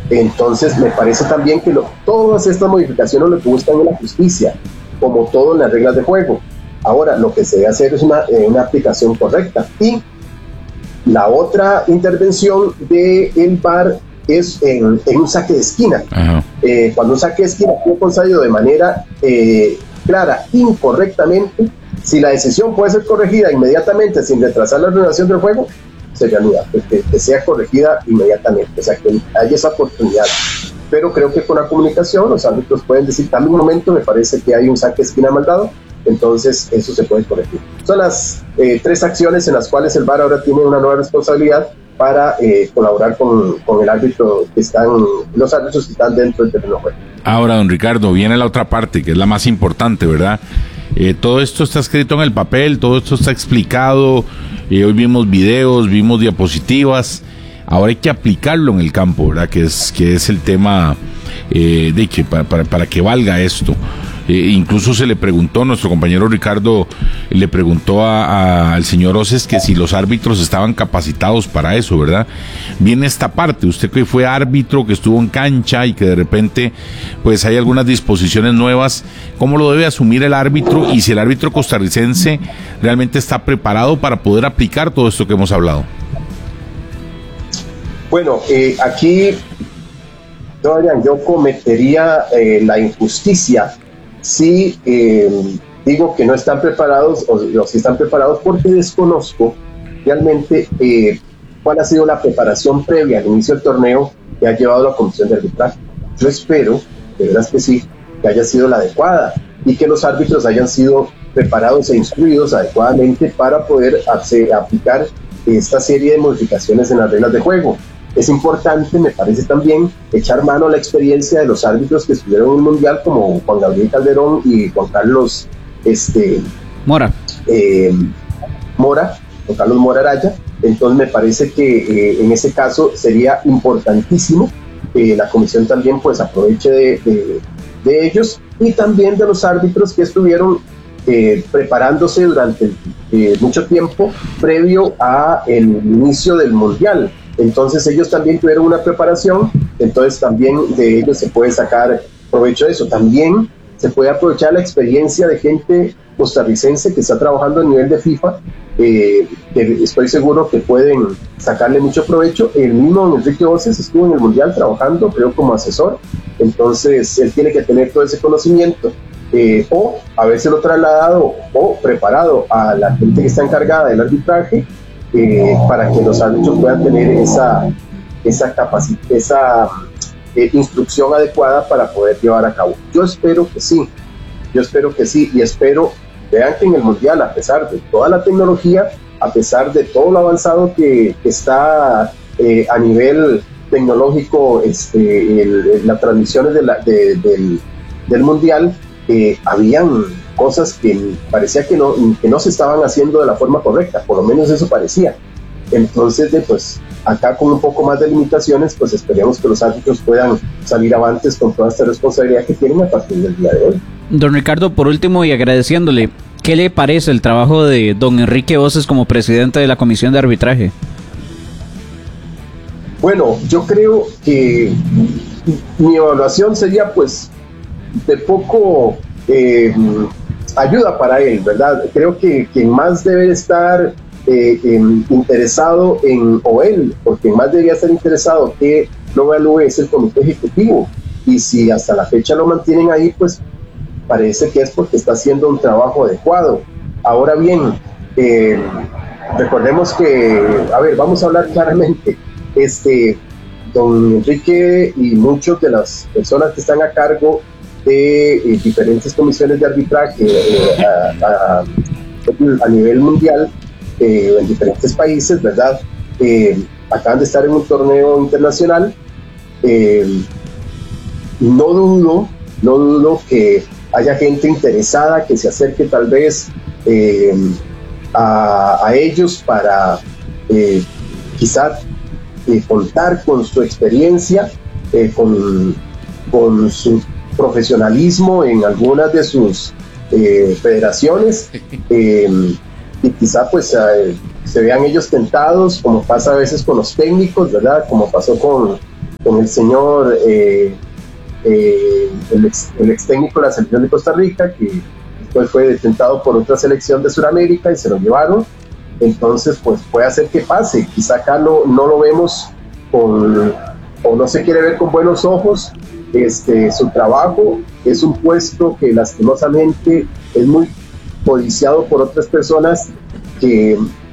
Entonces me parece también que todas estas modificaciones lo que buscan es la justicia, como todo en las reglas de juego. Ahora, lo que se debe hacer es una aplicación correcta. Y la otra intervención del VAR es en un saque de esquina. Cuando un saque de esquina fue concedido de manera clara, incorrectamente, si la decisión puede ser corregida inmediatamente sin retrasar la renovación del juego, se reanuda, que sea corregida inmediatamente, o sea, que haya esa oportunidad. Pero creo que con la comunicación los árbitros pueden decir, en un momento me parece que hay un saque de esquina mal dado, entonces eso se puede corregir. Son las 3 acciones en las cuales el VAR ahora tiene una nueva responsabilidad para colaborar con el árbitro los árbitros que están dentro del terreno de juego. Ahora, don Ricardo, viene la otra parte, que es la más importante, ¿verdad? Todo esto está escrito en el papel, todo esto está explicado, hoy vimos videos, vimos diapositivas, ahora hay que aplicarlo en el campo, ¿verdad? Que es el tema de que para que valga esto. Incluso se le preguntó, nuestro compañero Ricardo le preguntó al señor Oces que si los árbitros estaban capacitados para eso, ¿verdad? Viene esta parte, usted que fue árbitro, que estuvo en cancha y que de repente pues hay algunas disposiciones nuevas, ¿cómo lo debe asumir el árbitro y si el árbitro costarricense realmente está preparado para poder aplicar todo esto que hemos hablado? Bueno, aquí yo cometería la injusticia si digo que no están preparados o si están preparados, porque desconozco realmente cuál ha sido la preparación previa al inicio del torneo que ha llevado la comisión de arbitraje. Yo espero, de verdad que sí, que haya sido la adecuada y que los árbitros hayan sido preparados e instruidos adecuadamente para poder aplicar esta serie de modificaciones en las reglas de juego. Es importante, me parece también, echar mano a la experiencia de los árbitros que estuvieron en el Mundial, como Juan Gabriel Calderón y Juan Carlos Mora Araya. Entonces me parece que en ese caso sería importantísimo que la comisión también pues aproveche de ellos y también de los árbitros que estuvieron preparándose durante mucho tiempo previo a el inicio del Mundial. Entonces ellos también tuvieron una preparación, entonces también de ellos se puede sacar provecho de eso. También se puede aprovechar la experiencia de gente costarricense que está trabajando a nivel de FIFA, que estoy seguro que pueden sacarle mucho provecho. El mismo Enrique Oces estuvo en el Mundial trabajando, creo, como asesor, entonces él tiene que tener todo ese conocimiento, o habérselo trasladado o preparado a la gente que está encargada del arbitraje, para que los árbitros puedan tener esa instrucción adecuada para poder llevar a cabo. Yo espero que sí, y espero, vean que en el Mundial, a pesar de toda la tecnología, a pesar de todo lo avanzado que está a nivel tecnológico, las transmisiones del Mundial, habían cosas que parecía que no se estaban haciendo de la forma correcta, por lo menos eso parecía. Entonces, pues acá con un poco más de limitaciones, pues esperemos que los árbitros puedan salir avantes con toda esta responsabilidad que tienen a partir del día de hoy. Don Ricardo, por último y agradeciéndole, ¿qué le parece el trabajo de don Enrique Oces como presidente de la Comisión de Arbitraje? Bueno, yo creo que mi evaluación sería pues de poco ayuda para él, ¿verdad? Creo que quien más debe estar interesado quien más debería estar interesado que lo evalúe es el comité ejecutivo, y si hasta la fecha lo mantienen ahí, pues parece que es porque está haciendo un trabajo adecuado. Ahora bien, recordemos que, vamos a hablar claramente, don Enrique y muchos de las personas que están a cargo de diferentes comisiones de arbitraje a nivel mundial, en diferentes países, ¿verdad? Acaban de estar en un torneo internacional. No dudo que haya gente interesada que se acerque tal vez a ellos para quizá contar con su experiencia, con su profesionalismo en algunas de sus federaciones, y quizá pues se vean ellos tentados, como pasa a veces con los técnicos, ¿verdad? Como pasó con con el señor, el ex técnico de la selección de Costa Rica, que después fue detentado por otra selección de Sudamérica y se lo llevaron. Entonces, pues puede ser que pase. Quizá acá no lo vemos o no se quiere ver con buenos ojos su trabajo. Es un puesto que lastimosamente es muy codiciado por otras personas que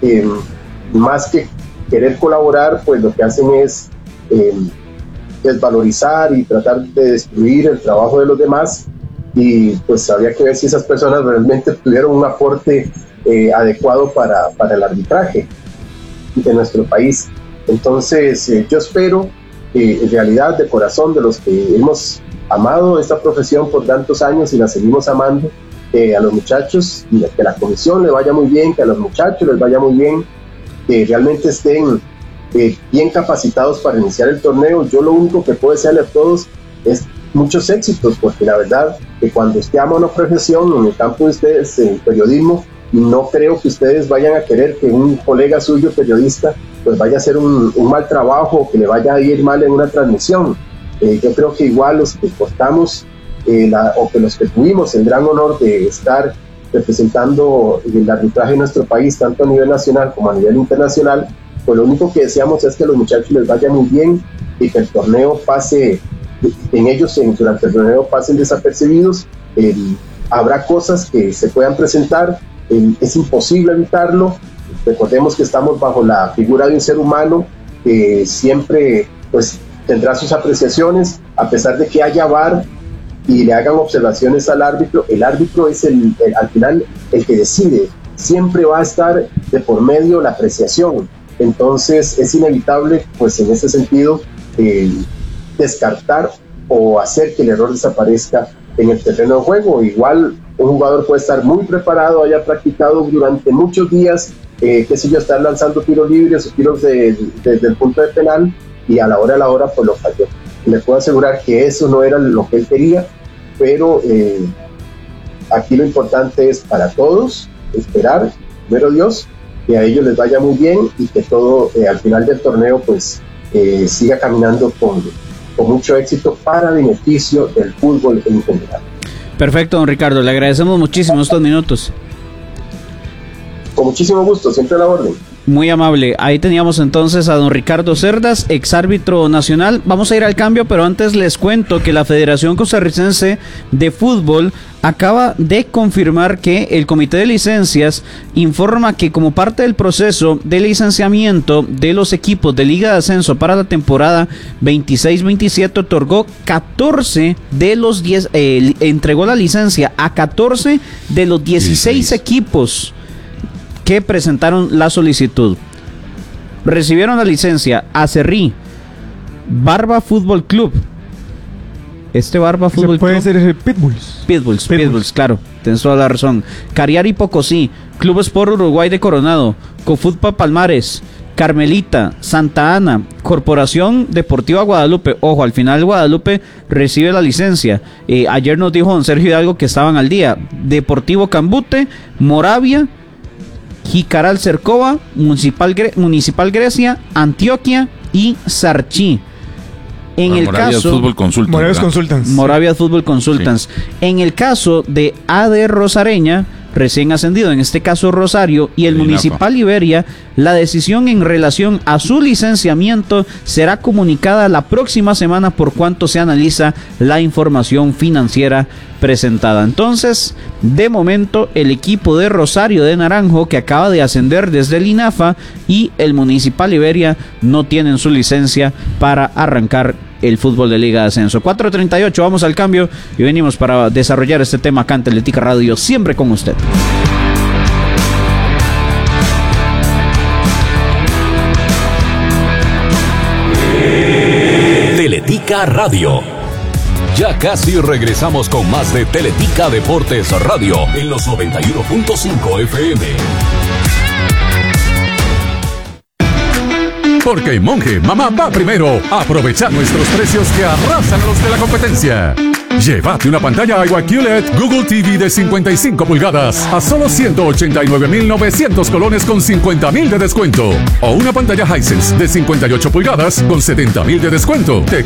más que querer colaborar, pues lo que hacen es desvalorizar y tratar de destruir el trabajo de los demás, y pues habría que ver si esas personas realmente tuvieron un aporte adecuado para el arbitraje de nuestro país. Entonces yo espero que en realidad, de corazón, de los que hemos amado esta profesión por tantos años y la seguimos amando, a los muchachos, que la comisión le vaya muy bien, que a los muchachos les vaya muy bien, que realmente estén bien capacitados para iniciar el torneo. Yo lo único que puedo desearle a todos es muchos éxitos, porque la verdad que cuando usted ama una profesión, en el campo de ustedes, en el periodismo, no creo que ustedes vayan a querer que un colega suyo periodista pues vaya a hacer un mal trabajo o que le vaya a ir mal en una transmisión. Yo creo que igual los que cortamos o que los que tuvimos el gran honor de estar representando el arbitraje en nuestro país, tanto a nivel nacional como a nivel internacional, pues lo único que deseamos es que a los muchachos les vaya muy bien y que el torneo pase, durante el torneo pasen desapercibidos. Habrá cosas que se puedan presentar, es imposible evitarlo. Recordemos que estamos bajo la figura de un ser humano que siempre pues tendrá sus apreciaciones, a pesar de que haya VAR y le hagan observaciones al árbitro. El árbitro es al final el que decide, siempre va a estar de por medio la apreciación. Entonces es inevitable, pues en ese sentido, descartar o hacer que el error desaparezca en el terreno de juego. Igual un jugador puede estar muy preparado, haya practicado durante muchos días, estar lanzando tiros libres o tiros desde el punto de penal, y a la hora pues lo falló. Le puedo asegurar que eso no era lo que él quería, pero aquí lo importante es para todos esperar, primero Dios, que a ellos les vaya muy bien y que todo al final del torneo pues siga caminando con mucho éxito para beneficio del fútbol en general. Perfecto, don Ricardo, le agradecemos muchísimo estos minutos. Con muchísimo gusto, siempre a la orden. Muy amable. Ahí teníamos entonces a don Ricardo Cerdas, exárbitro nacional. Vamos a ir al cambio, pero antes les cuento que la Federación Costarricense de Fútbol acaba de confirmar que el Comité de Licencias informa que como parte del proceso de licenciamiento de los equipos de Liga de Ascenso para la temporada 26-27 otorgó 14 de los 10, entregó la licencia a 14 de los 16 equipos que presentaron la solicitud. Recibieron la licencia Acerrí, Barba Fútbol Club. Barba Fútbol puede Club ser Pitbulls, claro, tienes toda la razón. Cariari Pocosí, Club Sport Uruguay de Coronado, Cofutpa Palmares, Carmelita, Santa Ana, Corporación Deportiva Guadalupe. Ojo, al final Guadalupe recibe la licencia. Ayer nos dijo don Sergio Hidalgo que estaban al día. Deportivo Cambute, Moravia, Jicaral Cercova, Municipal Grecia, Antioquia y Sarchí. Moravia Fútbol Consultants. Moravia Fútbol Consultants. En el caso de AD Rosareña, recién ascendido, en este caso Rosario, y el Municipal Iberia, la decisión en relación a su licenciamiento será comunicada la próxima semana por cuanto se analiza la información financiera presentada. Entonces, de momento, el equipo de Rosario de Naranjo, que acaba de ascender desde el INAFA, y el Municipal Iberia no tienen su licencia para arrancar el fútbol de Liga de Ascenso. 4:38, vamos al cambio y venimos para desarrollar este tema acá en Teletica Radio, siempre con usted. Teletica Radio. Ya casi regresamos con más de Teletica Deportes Radio en los 91.5 FM. Porque en Monje, mamá va primero. Aprovecha nuestros precios que arrasan los de la competencia. Llévate una pantalla QLED Google TV de 55 pulgadas a solo 189.900 colones con 50.000 de descuento. O una pantalla Hisense de 58 pulgadas con 70.000 de descuento. Te